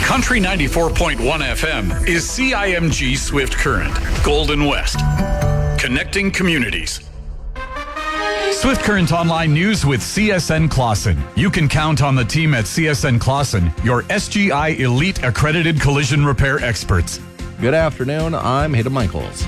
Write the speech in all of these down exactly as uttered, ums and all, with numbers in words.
Country ninety-four point one F M is C I M G Swift Current, Golden West. Connecting communities. Swift Current Online News with C S N Clausen. You can count on the team at C S N Clausen, your S G I Elite Accredited Collision Repair experts. Good afternoon, I'm Hayden Michaels.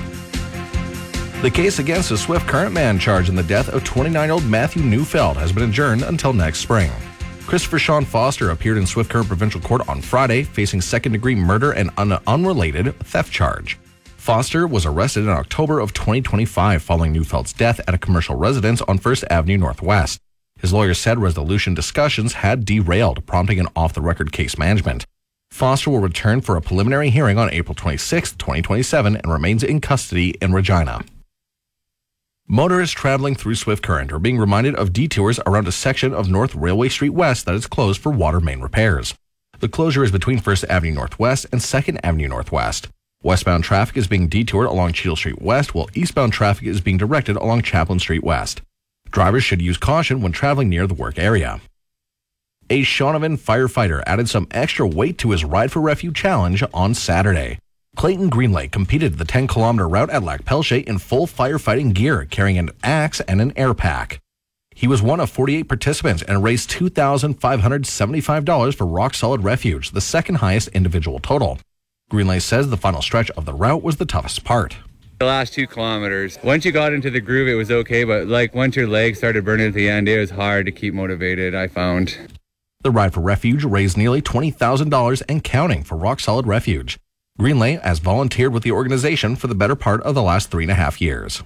The case against a Swift Current man charged in the death of twenty-nine-year-old Matthew Neufeld has been adjourned until next spring. Christopher Sean Foster appeared in Swift Current Provincial Court on Friday, facing second-degree murder and an unrelated theft charge. Foster was arrested in October of twenty twenty-five following Neufeld's death at a commercial residence on First Avenue Northwest. His lawyer said resolution discussions had derailed, prompting an off-the-record case management. Foster will return for a preliminary hearing on April twenty-sixth, twenty twenty-seven, and remains in custody in Regina. Motorists traveling through Swift Current are being reminded of detours around a section of North Railway Street West that is closed for water main repairs. The closure is between First Avenue Northwest and Second Avenue Northwest. Westbound traffic is being detoured along Cheadle Street West, while eastbound traffic is being directed along Chaplin Street West. Drivers should use caution when traveling near the work area. A Shaunavon firefighter added some extra weight to his Ride for Refuge challenge on Saturday. Clayton Greenlake competed the ten-kilometer route at Lac Pelche in full firefighting gear, carrying an axe and an air pack. He was one of forty-eight participants and raised two thousand five hundred seventy-five dollars for Rock Solid Refuge, the second highest individual total. Greenlake says the final stretch of the route was the toughest part. The last two kilometers, once you got into the groove, it was okay, but like once your legs started burning at the end, it was hard to keep motivated, I found. The Ride for Refuge raised nearly twenty thousand dollars and counting for Rock Solid Refuge. Greenlake has volunteered with the organization for the better part of the last three and a half years.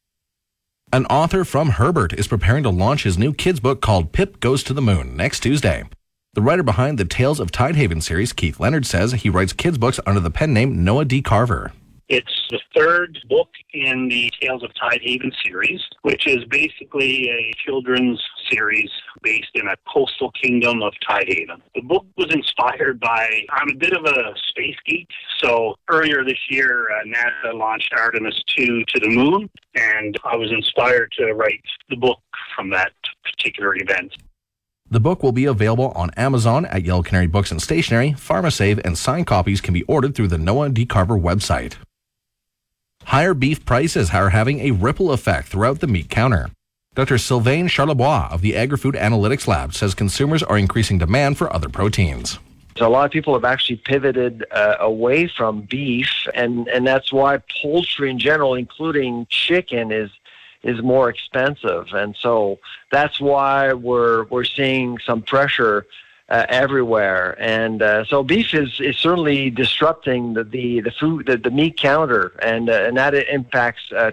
An author from Herbert is preparing to launch his new kids book called Pip Goes to the Moon next Tuesday. The writer behind the Tales of Tidehaven series, Keith Leonard, says he writes kids books under the pen name Noah D. Carver. It's the third book in the Tales of Tidehaven series, which is basically a children's series based in a coastal kingdom of Tidehaven. The book was inspired by, I'm a bit of a space geek, so earlier this year uh, NASA launched Artemis two to the moon, and I was inspired to write the book from that particular event. The book will be available on Amazon, at Yellow Canary Books and Stationery, PharmaSave, and signed copies can be ordered through the Noah D. Carver website. Higher beef prices are having a ripple effect throughout the meat counter. Doctor Sylvain Charlebois of the Agri-Food Analytics Lab says consumers are increasing demand for other proteins. So a lot of people have actually pivoted uh, away from beef, and, and that's why poultry in general, including chicken, is is more expensive. And so that's why we're we're seeing some pressure Uh, everywhere, and uh, so beef is, is certainly disrupting the, the, the food, the, the meat counter, and uh, and that impacts uh,